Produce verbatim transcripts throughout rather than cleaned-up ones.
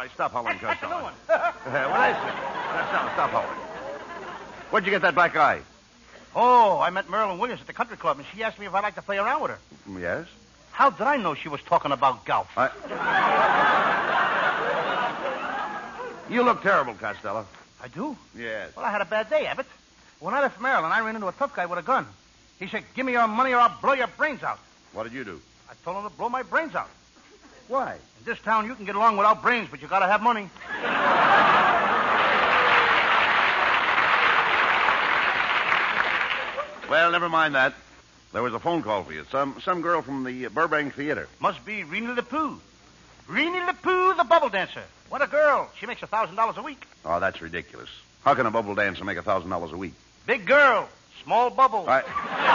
right, stop howling, That's, that's a Costello. new one. Uh, well, that's Costello, stop howling. Where'd you get that black eye? Oh, I met Marilyn Williams at the country club, and she asked me if I'd like to play around with her. Yes? How did I know she was talking about golf? I... You look terrible, Costello. I do? Yes. Well, I had a bad day, Abbott. When I left Maryland, I ran into a tough guy with a gun. He said, give me your money or I'll blow your brains out. What did you do? I told him to blow my brains out. Why? In this town, you can get along without brains, but you gotta have money. Well, never mind that. There was a phone call for you. Some some girl from the Burbank Theater. Must be Reenie LePoo. Reenie LePoo, the bubble dancer. What a girl. She makes a thousand dollars a week. Oh, that's ridiculous. How can a bubble dancer make a thousand dollars a week? Big girl. Small bubble. I...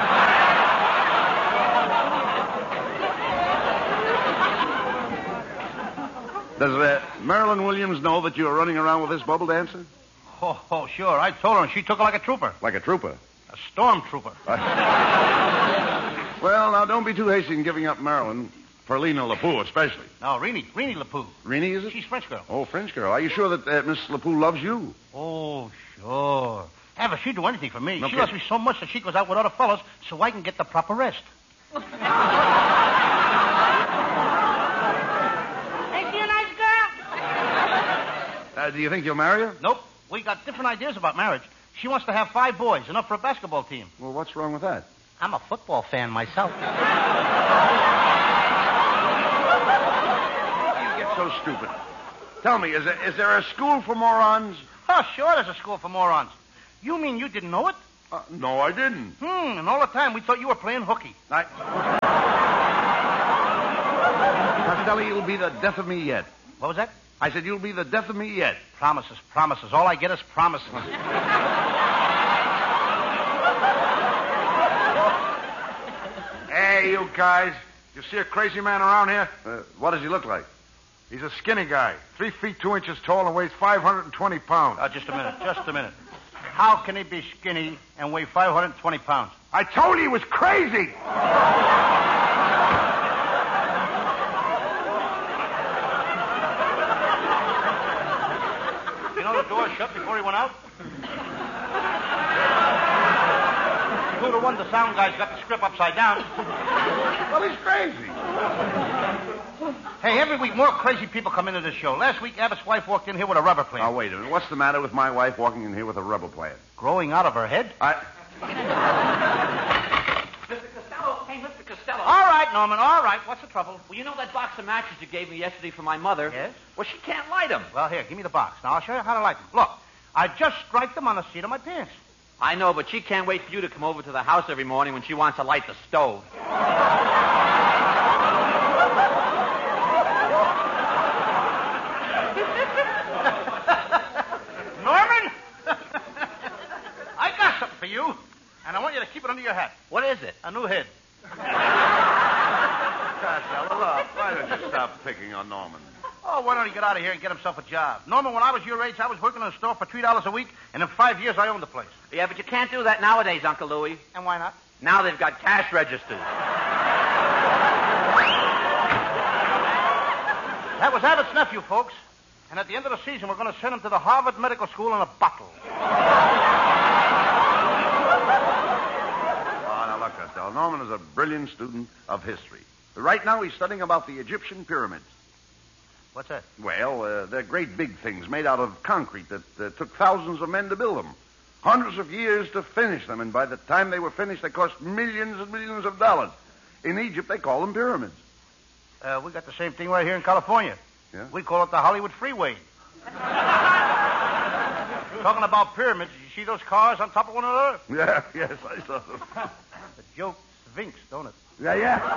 Does uh, Marilyn Williams know that you're running around with this bubble dancer? Oh, oh, sure. I told her, and she took her like a trooper. Like a trooper? A storm trooper. Well, now, don't be too hasty in giving up Marilyn. For Lena LePoo, especially. No, Reenie. Reenie LePoo. Reenie, is it? She's French girl. Oh, French girl. Are you sure that uh, Miss LePoo loves you? Oh, sure. Ever, she'd do anything for me. No she kidding. loves me so much that she goes out with other fellas so I can get the proper rest. Ain't she a nice girl? Uh, do you think you'll marry her? Nope. We got different ideas about marriage. She wants to have five boys, enough for a basketball team. Well, what's wrong with that? I'm a football fan myself. You get so stupid. Tell me, is there, is there a school for morons? Oh, sure, there's a school for morons. You mean you didn't know it? Uh, no, I didn't. Hmm, and all the time we thought you were playing hooky. I... Costello, you'll be the death of me yet. What was that? I said you'll be the death of me yet. Promises, promises. All I get is promises. Hey, you guys. You see a crazy man around here? Uh, what does he look like? He's a skinny guy. Three feet, two inches tall and weighs five hundred twenty pounds. Uh, just a minute, just a minute. How can he be skinny and weigh five hundred twenty pounds? I told you he was crazy. You know the door shut before he went out? Two to one, the sound guy's got the script upside down. Well, he's crazy. Hey, every week more crazy people come into this show. Last week, Abbott's wife walked in here with a rubber plant. Now, wait a minute. What's the matter with my wife walking in here with a rubber plant? Growing out of her head? I... Mister Costello. Hey, Mister Costello. All right, Norman, all right. What's the trouble? Well, you know that box of matches you gave me yesterday for my mother? Yes? Well, she can't light them. Well, here, give me the box. Now, I'll show you how to light them. Look, I just strike them on the seat of my pants. I know, but she can't wait for you to come over to the house every morning when she wants to light the stove. Norman? I got something for you, and I want you to keep it under your hat. What is it? A new head. Costello, look, why don't you stop picking on Norman? Oh, why don't he get out of here and get himself a job? Norman, when I was your age, I was working in a store for three dollars a week, and in five years, I owned the place. Yeah, but you can't do that nowadays, Uncle Louie. And why not? Now they've got cash registers. That was Abbott's nephew, folks. And at the end of the season, we're going to send him to the Harvard Medical School in a bottle. Oh, now look, Costello. Norman is a brilliant student of history. Right now, he's studying about the Egyptian pyramids. What's that? Well, uh, they're great big things made out of concrete that uh, took thousands of men to build them. Hundreds of years to finish them, and by the time they were finished, they cost millions and millions of dollars. In Egypt, they call them pyramids. Uh, we got the same thing right here in California. Yeah? We call it the Hollywood Freeway. Talking about pyramids, did you see those cars on top of one another? Yeah, yes, I saw them. The joke vinks, don't it? Yeah, yeah.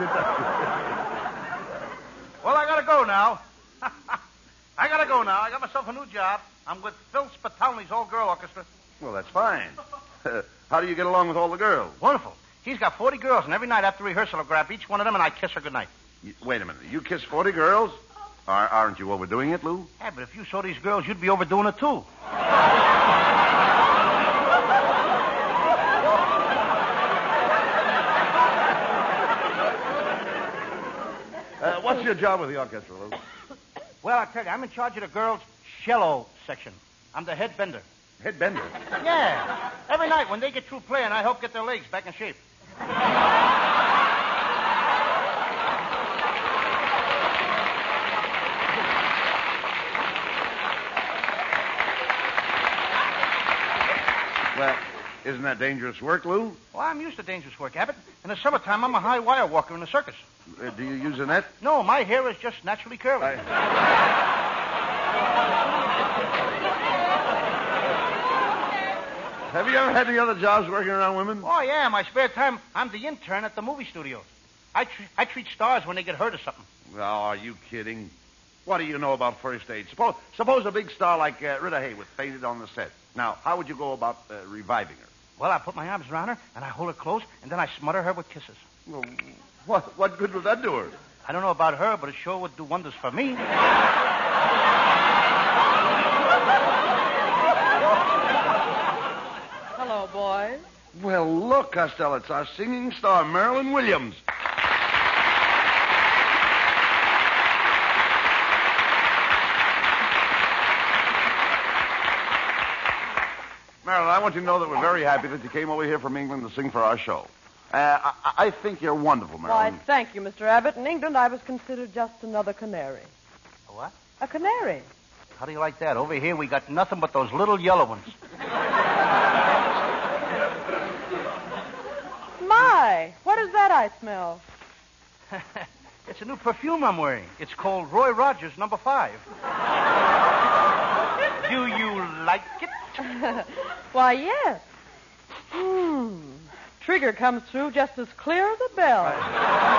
Well, I gotta go now. I gotta go now. I got myself a new job. I'm with Phil Spitalny's all-girl orchestra. Well, that's fine. How do you get along with all the girls? Wonderful. He's got forty girls, and every night after rehearsal, I'll grab each one of them and I kiss her goodnight. You, wait a minute. You kiss forty girls? Are, aren't you overdoing it, Lou? Yeah, but if you saw these girls, you'd be overdoing it, too. Uh, what's your job with the orchestra, Lou? Well, I tell you, I'm in charge of the girls' cello section. I'm the head bender. Head bender. Yeah. Every night when they get through playing, I help get their legs back in shape. Well, isn't that dangerous work, Lou? Well, I'm used to dangerous work, Abbott. In the summertime, I'm a high wire walker in the circus. Uh, do you use a net? No, my hair is just naturally curly. I... Have you ever had any other jobs working around women? Oh, yeah. My spare time, I'm the intern at the movie studios. I, tre- I treat stars when they get hurt or something. Oh, are you kidding? What do you know about first aid? Suppose, suppose a big star like uh, Rita Hayworth fainted on the set. Now, how would you go about uh, reviving her? Well, I put my arms around her, and I hold her close, and then I smother her with kisses. Well, what, what good would that do her? I don't know about her, but it sure would do wonders for me. Hello, boys. Well, look, Costello, it's our singing star, Marilyn Williams. Marilyn, I want you to know that we're very happy that you came over here from England to sing for our show. Uh, I, I think you're wonderful, Marilyn. Why, thank you, Mister Abbott. In England, I was considered just another canary. A what? A canary. How do you like that? Over here, we got nothing but those little yellow ones. My, what is that I smell? It's a new perfume I'm wearing. It's called Roy Rogers number five. Do you like it? Why, yes. Hmm. Trigger comes through just as clear as a bell.